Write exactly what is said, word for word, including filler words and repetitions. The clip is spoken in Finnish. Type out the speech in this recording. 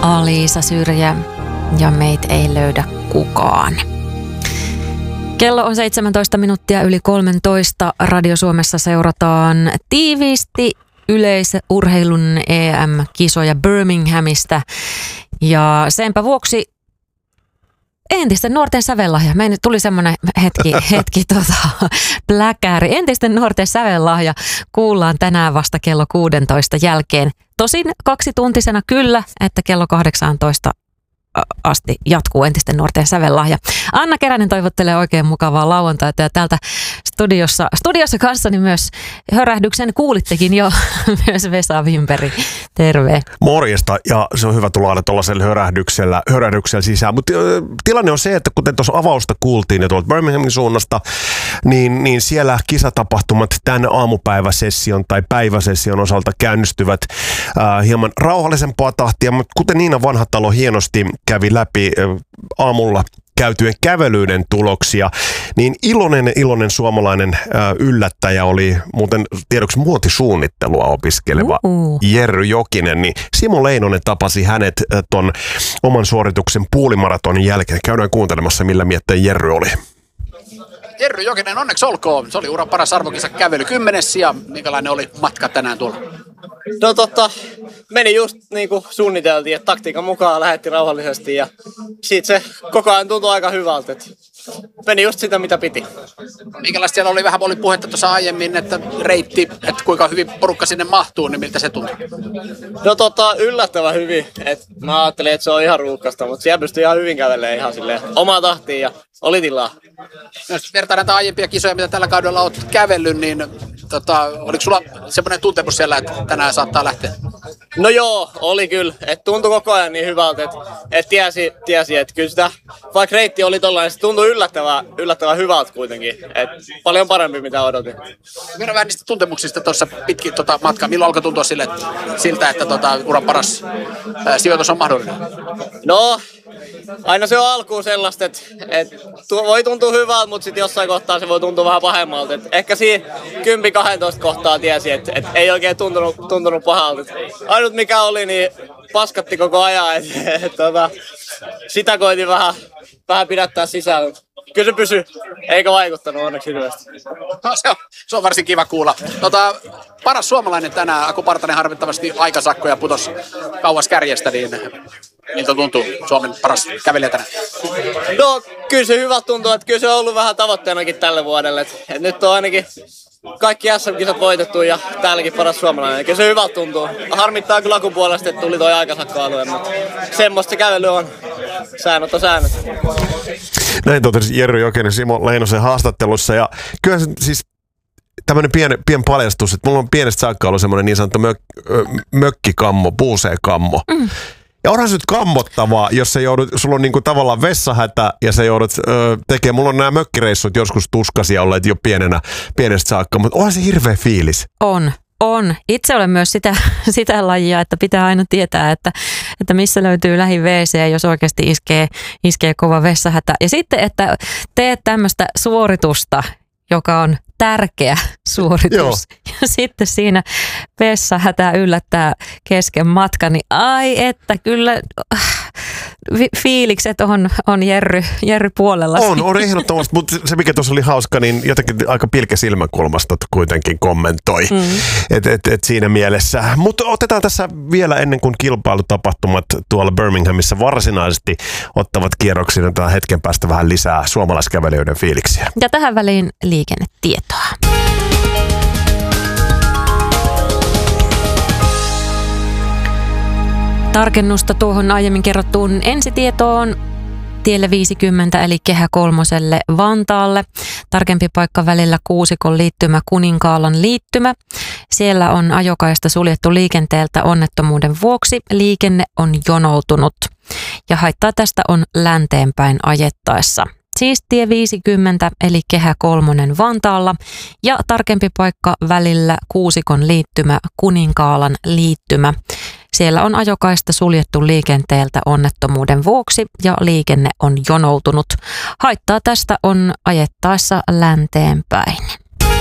Alisa Syrjä ja meitä ei löydä kukaan. Kello on seitsemäntoista minuuttia yli kolmetoista. Radio Suomessa seurataan tiiviisti yleisurheilun E M-kisoja Birminghamista. Ja senpä vuoksi entisten nuorten sävellahja. Meille tuli semmoinen hetki, hetki tota, pläkääri. Entisten nuorten sävellahja kuullaan tänään vasta kello kuusitoista jälkeen. Tosin kaksituntisena kyllä, että kello kahdeksantoista asti jatkuu entisten nuorten sävellahja. Anna Keränen toivottelee oikein mukavaa lauantaita ja täältä studiossa, studiossa kanssani myös hörähdyksen kuulittekin jo myös Vesa Wimperi. Terve. Morjesta, ja se on hyvä tulla aina tuollaisella hörähdyksellä, hörähdyksellä sisään. Mutta tilanne on se, että kuten tuossa avausta kuultiin ja tuolta Birminghamin suunnasta, niin, niin siellä kisatapahtumat tämän aamupäiväsession tai päiväsession osalta käynnistyvät äh, hieman rauhallisempaa tahtia, mutta kuten Niina Vanhatalo hienosti kävi läpi äh, aamulla käytyjen kävelyiden tuloksia, niin iloinen iloinen suomalainen äh, yllättäjä oli muuten tiedoksi muotisuunnittelua opiskeleva uh-uh. Jerry Jokinen, niin Simo Leinonen tapasi hänet äh, ton oman suorituksen puolimaratonin jälkeen. Käydään kuuntelemassa, millä mietteen Jerry oli. Jerry Jokinen, onneksi olkoon. Se oli uran paras arvokisa kävely kymmenes, ja minkälainen oli matka tänään tuolla? No totta, meni just niin kuin suunniteltiin, että taktiikan mukaan lähdettiin rauhallisesti ja siitä se koko ajan tuntui aika hyvältä, että meni just sitä mitä piti. Minkälaista siellä oli? Vähän oli puhetta tuossa aiemmin, että reitti, että kuinka hyvin porukka sinne mahtuu, niin miltä se tuntui? No tota, yllättävän hyvin. Et mä ajattelin, että se on ihan ruuhkasta, mutta siellä pystyi ihan hyvin kävelemään ihan silleen omaa tahtiin ja oli tilaa. Jos vertaa näitä aiempia kisoja, mitä tällä kaudella olet kävellyt, niin tota, oliko sulla semmoinen tuntemus siellä, että tänään saattaa lähteä? No joo, oli kyllä. Et tuntui koko ajan niin hyvältä, että et tiesi, tiesi että kyllä sitä, vaikka reitti oli tollainen, se tuntui yllättävän, yllättävän hyvältä kuitenkin. Et paljon parempi mitä odotin. Kerro vähän niistä tuntemuksista tuossa pitkin tota matkaa. Milloin alkoi tuntua sille, että, siltä, että tota, uran paras ää, sijoitus on mahdollinen? No, aina se on alkuun sellaista, että, että voi tuntua hyvältä, mutta sitten jossain kohtaa se voi tuntua vähän pahemmalta. Et ehkä siinä kymmenen kaksitoista kohtaa tiesi, että, että ei oikein tuntunut, tuntunut pahalta. Ainut mikä oli, niin paskatti koko ajan. Että, että, että, sitä koitin vähän, vähän pidättää sisällä. Kyllä se pysyi, eikä vaikuttanut onneksi hirveästi. No, se, on, se on varsin kiva kuulla. Tota, paras suomalainen tänään, Aku Partanen harvittavasti aikasakkoja putosi kauas kärjestä, niin miltä tuntuu Suomen paras kävelijä tänään? No kyllä se hyvä tuntuu, että kyllä se on ollut vähän tavoitteenakin tälle vuodelle. Et, et nyt on ainakin kaikki S M-kisat voitettu ja täälläkin paras suomalainen. Kyllä se hyvältä tuntuu. Harmittaa kyllä Akun puolesta, että tuli toi aikasakkoalue, mutta semmoista se kävely on. Säännöt on säännöt. Näin totesi Jerry Jokinen Simo Leinosen haastattelussa, ja kyllä se siis tämmöinen pien, pien paljastus, että mulla on pienestä saakka ollut semmoinen niin sanottu mök, mökkikammo, puuseekammo. Mm. Ja onhan se nyt kammottavaa, jos sä joudut, sulla on niinku tavallaan vessahätä ja sä joudut ö, tekemään, mulla on nämä mökkireissut joskus tuskasia olleet jo pienenä, pienestä saakka, mutta onhan se hirveä fiilis. On. On. Itse olen myös sitä, sitä lajia, että pitää aina tietää, että, että missä löytyy lähi W C, jos oikeasti iskee, iskee kova vessahätä. Ja sitten, että teet tämmöistä suoritusta, joka on tärkeä suoritus. Joo. Ja sitten siinä vessahätä yllättää kesken matkan, niin ai että kyllä fiilikset on, on Jerry, Jerry puolella. On, on ehdottomasti, mutta se mikä tuossa oli hauska, niin jotenkin aika pilkä silmäkulmasta kuitenkin kommentoi. Mm. Et, et, et siinä mielessä. Mutta otetaan tässä vielä ennen kuin kilpailutapahtumat tuolla Birminghamissa varsinaisesti ottavat kierroksia, otetaan hetken päästä vähän lisää suomalaiskävelijöiden fiiliksiä. Ja tähän väliin liikennetietoa. Tarkennusta tuohon aiemmin kerrottuun ensitietoon tielle viisikymmentä eli Kehä kolmoselle Vantaalle. Tarkempi paikka välillä Kuusikon liittymä Kuninkaalan liittymä. Siellä on ajokaista suljettu liikenteeltä onnettomuuden vuoksi. Liikenne on jonoutunut ja haittaa tästä on länteenpäin ajettaessa. Siis tie viisikymmentä eli Kehä kolmonen Vantaalla ja tarkempi paikka välillä Kuusikon liittymä Kuninkaalan liittymä. Siellä on ajokaista suljettu liikenteeltä onnettomuuden vuoksi ja liikenne on jonoutunut. Haittaa tästä on ajettaessa länteenpäin.